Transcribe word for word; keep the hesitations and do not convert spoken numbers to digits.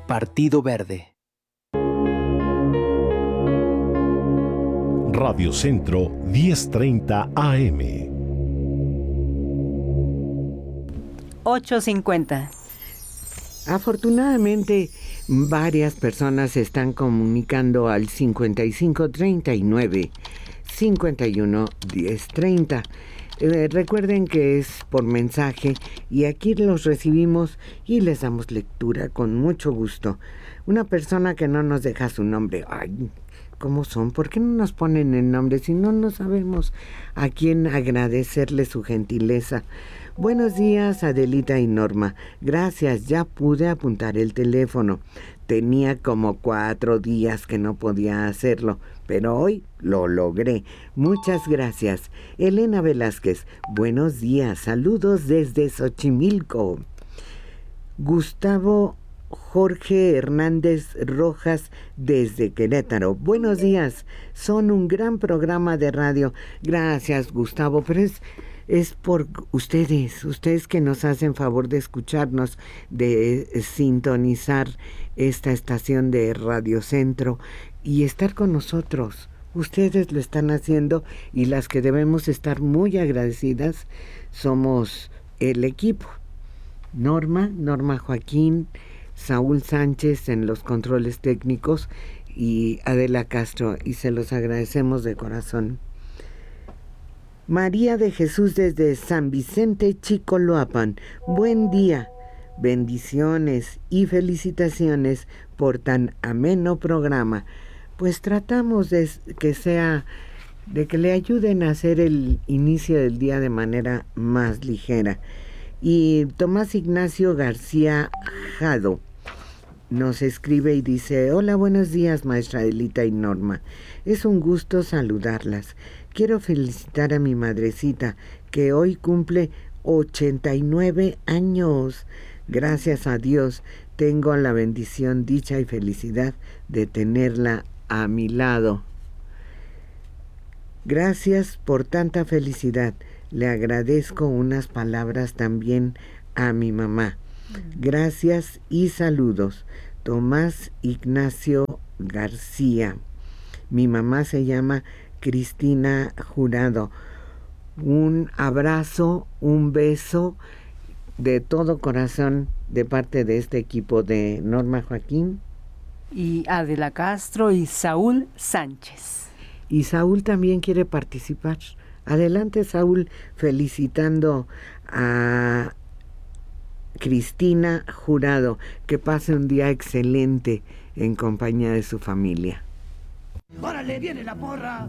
Partido Verde. Radio Centro diez treinta A M. ocho cincuenta. Afortunadamente, varias personas se están comunicando al cincuenta y cinco treinta y nueve cincuenta y uno diez treinta. Eh, recuerden que es por mensaje y aquí los recibimos y les damos lectura con mucho gusto. Una persona que no nos deja su nombre. Ay, ¿cómo son? ¿Por qué no nos ponen el nombre si no no sabemos a quién agradecerle su gentileza? Buenos días, Adelita y Norma. Gracias, ya pude apuntar el teléfono. Tenía como cuatro días que no podía hacerlo, pero hoy lo logré. Muchas gracias. Elena Velázquez, buenos días. Saludos desde Xochimilco. Gustavo Jorge Hernández Rojas desde Querétaro. Buenos días. Son un gran programa de radio. Gracias, Gustavo, pero es... Es por ustedes, ustedes que nos hacen favor de escucharnos, de sintonizar esta estación de Radio Centro y estar con nosotros. Ustedes lo están haciendo y las que debemos estar muy agradecidas somos el equipo. Norma, Norma Joaquín, Saúl Sánchez en los controles técnicos y Adela Castro, y se los agradecemos de corazón. María de Jesús desde San Vicente, Chicoloapan. Buen día, bendiciones y felicitaciones por tan ameno programa. Pues tratamos de que sea, de que le ayuden a hacer el inicio del día de manera más ligera. Y Tomás Ignacio García Jado nos escribe y dice: hola, buenos días, maestra Adelita y Norma. Es un gusto saludarlas. Quiero felicitar a mi madrecita, que hoy cumple ochenta y nueve años. Gracias a Dios tengo la bendición, dicha y felicidad de tenerla a mi lado. Gracias por tanta felicidad. Le agradezco unas palabras también a mi mamá. Gracias y saludos. Tomás Ignacio García. Mi mamá se llama Cristina Jurado. Un abrazo, un beso de todo corazón de parte de este equipo de Norma Joaquín Y Adela Castro y Saúl Sánchez. Y Saúl también quiere participar. Adelante, Saúl, felicitando a Cristina Jurado. Que pase un día excelente en compañía de su familia. ¡Órale, viene la porra!